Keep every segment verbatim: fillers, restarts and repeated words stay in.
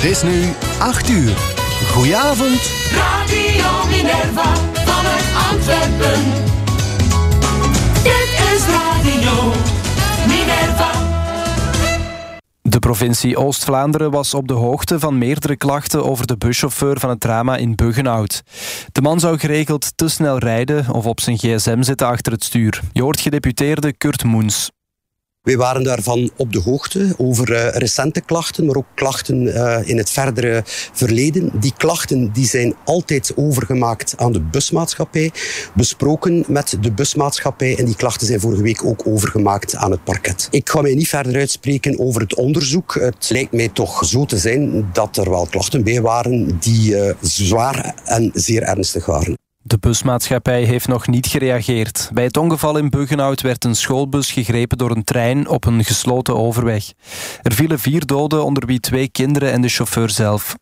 Het is nu acht uur. Goedenavond. Radio Minerva vanuit Antwerpen. Dit is Radio Minerva. De provincie Oost-Vlaanderen was op de hoogte van meerdere klachten over de buschauffeur van het drama in Buggenhout. De man zou geregeld te snel rijden of op zijn gsm zitten achter het stuur. Je hoort gedeputeerde Kurt Moens. Wij waren daarvan op de hoogte over uh, recente klachten, maar ook klachten uh, in het verdere verleden. Die klachten die zijn altijd overgemaakt aan de busmaatschappij, besproken met de busmaatschappij en die klachten zijn vorige week ook overgemaakt aan het parket. Ik ga mij niet verder uitspreken over het onderzoek. Het lijkt mij toch zo te zijn dat er wel klachten bij waren die uh, zwaar en zeer ernstig waren. De busmaatschappij heeft nog niet gereageerd. Bij het ongeval in Buggenhout werd een schoolbus gegrepen door een trein op een gesloten overweg. Er vielen vier doden, onder wie twee kinderen en de chauffeur zelf.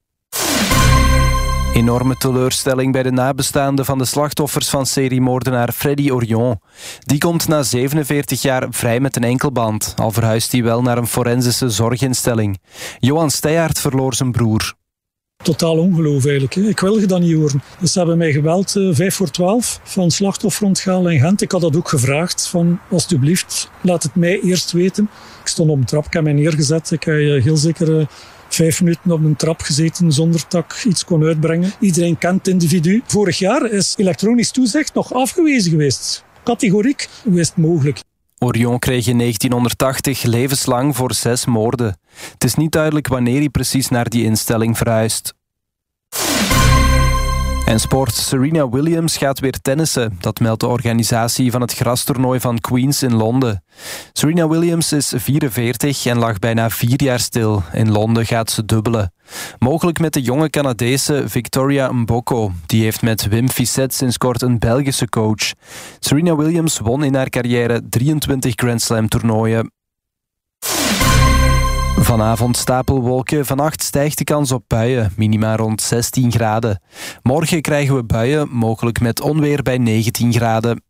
Enorme teleurstelling bij de nabestaanden van de slachtoffers van seriemoordenaar Freddy Orion. Die komt na zevenenveertig jaar vrij met een enkelband. Al verhuist hij wel naar een forensische zorginstelling. Johan Steyaert verloor zijn broer. Totaal ongeloof eigenlijk. Hè. Ik wilde dat niet horen. Dus ze hebben mij gebeld, uh, vijf voor twaalf, van slachtofferonthaal in Gent. Ik had dat ook gevraagd, van alsjeblieft, laat het mij eerst weten. Ik stond op een trap, ik heb mij neergezet. Ik heb uh, heel zeker uh, vijf minuten op een trap gezeten zonder dat ik iets kon uitbrengen. Iedereen kent het individu. Vorig jaar is elektronisch toezicht nog afgewezen geweest. Categoriek, hoe is het mogelijk? Orion kreeg in negentienhonderdtachtig levenslang voor zes moorden. Het is niet duidelijk wanneer hij precies naar die instelling verhuist. En sport. Serena Williams gaat weer tennissen. Dat meldt de organisatie van het grastoernooi van Queens in Londen. Serena Williams is vierenveertig en lag bijna vier jaar stil. In Londen gaat ze dubbelen. Mogelijk met de jonge Canadese Victoria Mboko. Die heeft met Wim Fissette sinds kort een Belgische coach. Serena Williams won in haar carrière drieëntwintig Grand Slam toernooien. Vanavond stapelwolken, vannacht stijgt de kans op buien, minima rond zestien graden. Morgen krijgen we buien, mogelijk met onweer bij negentien graden.